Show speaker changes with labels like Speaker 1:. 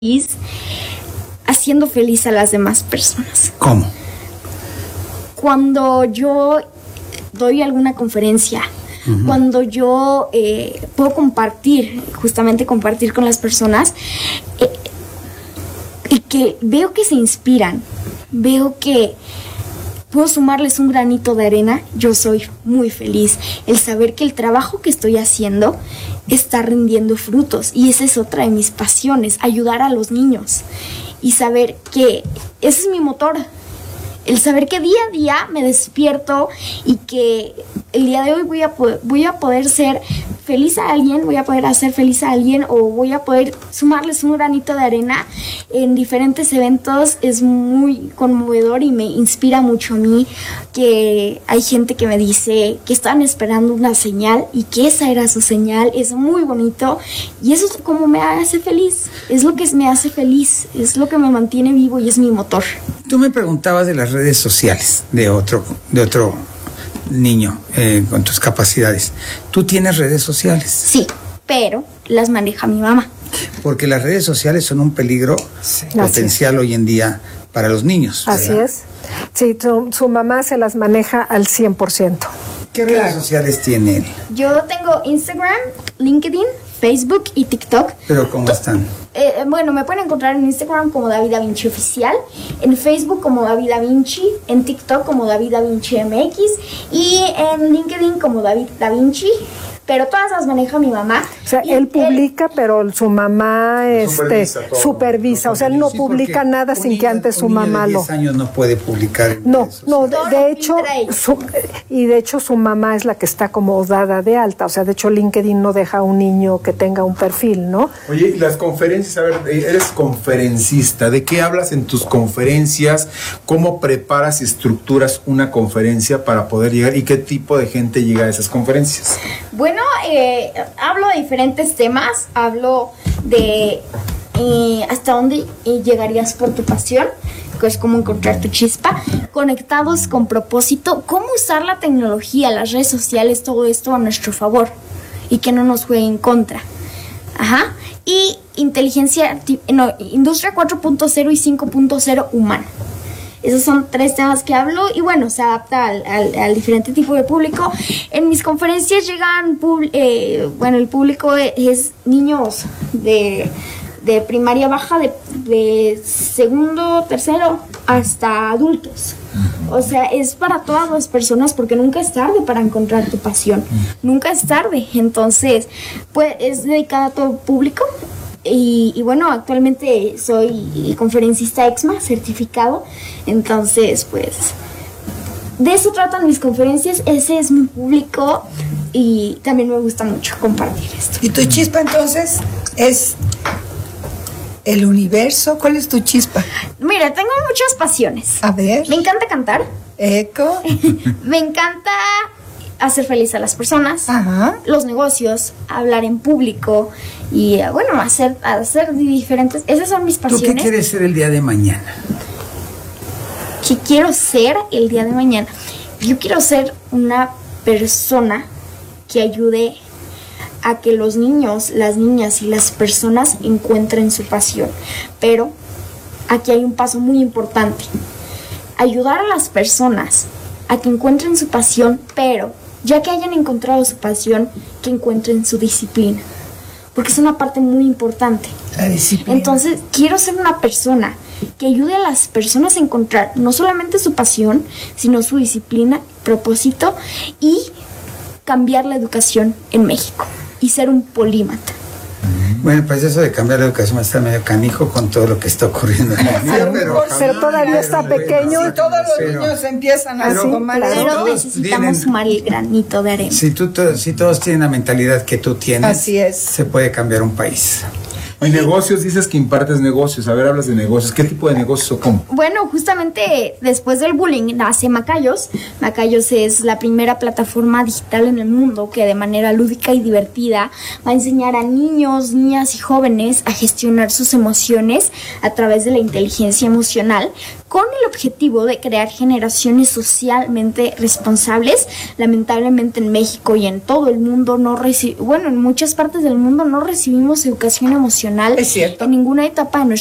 Speaker 1: feliz haciendo feliz a las demás personas.
Speaker 2: ¿Cómo?
Speaker 1: Cuando yo doy alguna conferencia, cuando yo puedo compartir con las personas y que veo que se inspiran, veo que puedo sumarles un granito de arena, yo soy muy feliz. El saber que el trabajo que estoy haciendo está rindiendo frutos, y esa es otra de mis pasiones, ayudar a los niños y saber que ese es mi motor. El saber que día a día me despierto y que el día de hoy voy a poder ser feliz a alguien, voy a poder hacer feliz a alguien, o voy a poder sumarles un granito de arena en diferentes eventos, es muy conmovedor y me inspira mucho a mí. Que hay gente que me dice que están esperando una señal y que esa era su señal, es muy bonito, y eso es como me hace feliz, es lo que me hace feliz, es lo que me mantiene vivo y es mi motor.
Speaker 2: Tú me preguntabas de las redes sociales de otro niño con tus capacidades. ¿Tú tienes redes sociales?
Speaker 1: Sí, pero las maneja mi mamá.
Speaker 2: Porque las redes sociales son un peligro potencial hoy en día para los niños, ¿verdad?
Speaker 3: Así es. Sí, su mamá se las maneja al 100%.
Speaker 2: ¿Qué redes sociales tiene él?
Speaker 1: Yo tengo Instagram, LinkedIn, Facebook y TikTok.
Speaker 2: ¿Pero cómo están?
Speaker 1: Bueno, me pueden encontrar en Instagram como David Da Vinci Oficial, en Facebook como David Da Vinci, en TikTok como David Da Vinci MX y en LinkedIn como David Da Vinci, pero todas las maneja mi mamá.
Speaker 3: O sea, él publica, pero su mamá supervisa. O sea, él no publica nada sin que antes su mamá lo...
Speaker 2: 10 años no puede publicar.
Speaker 3: No, de hecho su mamá es la que está como dada de alta. O sea, de hecho LinkedIn no deja a un niño que tenga un perfil, ¿no?
Speaker 4: Oye, y las conferencias, a ver, eres conferencista, ¿de qué hablas en tus conferencias? ¿Cómo preparas y estructuras una conferencia para poder llegar? ¿Y qué tipo de gente llega a esas conferencias?
Speaker 1: Bueno, hablo de diferentes temas, hablo de hasta dónde llegarías por tu pasión, que es cómo encontrar tu chispa, conectados con propósito, cómo usar la tecnología, las redes sociales, todo esto a nuestro favor y que no nos juegue en contra. Ajá. Y industria 4.0 y 5.0 humana. Esos son 3 temas que hablo y bueno, se adapta al diferente tipo de público. En mis conferencias llegan, el público es niños de primaria baja, de segundo, tercero, hasta adultos. O sea, es para todas las personas porque nunca es tarde para encontrar tu pasión. Nunca es tarde. Entonces, pues es dedicada a todo público. Y bueno, actualmente soy conferencista EXMA certificado, entonces pues de eso tratan mis conferencias, ese es mi público y también me gusta mucho compartir esto.
Speaker 5: ¿Y tu chispa entonces es el universo? ¿Cuál es tu chispa?
Speaker 1: Mira, tengo muchas pasiones.
Speaker 5: A ver.
Speaker 1: Me encanta cantar.
Speaker 5: Eco.
Speaker 1: Me encanta hacer feliz a las personas, los negocios, hablar en público y bueno, hacer diferentes. Esas son mis pasiones.
Speaker 2: ¿Tú qué quieres ser el día de mañana?
Speaker 1: ¿Qué quiero ser el día de mañana? Yo quiero ser una persona que ayude a que los niños, las niñas y las personas encuentren su pasión. Pero aquí hay un paso muy importante. Ayudar a las personas a que encuentren su pasión, pero ya que hayan encontrado su pasión, que encuentren su disciplina, porque es una parte muy importante.
Speaker 5: La disciplina.
Speaker 1: Entonces, quiero ser una persona que ayude a las personas a encontrar no solamente su pasión, sino su disciplina, propósito y cambiar la educación en México y ser un polímata.
Speaker 2: Bueno, pues eso de cambiar la educación está medio canijo con todo lo que está ocurriendo en el día,
Speaker 3: pero todavía está pequeño.
Speaker 5: Si todos los niños empiezan a tomar
Speaker 1: pero necesitamos sumar el granito de arena.
Speaker 2: Si todos tienen la mentalidad que tú tienes,
Speaker 5: así es,
Speaker 2: se puede cambiar un país.
Speaker 4: Y negocios, dices que impartes negocios. A ver, hablas de negocios. ¿Qué tipo de negocios o cómo?
Speaker 1: Bueno, justamente después del bullying nace Macayos. Macayos es la primera plataforma digital en el mundo que de manera lúdica y divertida va a enseñar a niños, niñas y jóvenes a gestionar sus emociones a través de la inteligencia emocional, con el objetivo de crear generaciones socialmente responsables. Lamentablemente en México y en todo el mundo en muchas partes del mundo no recibimos educación emocional. profesional.
Speaker 5: Es cierto.
Speaker 1: En ninguna etapa de nuestra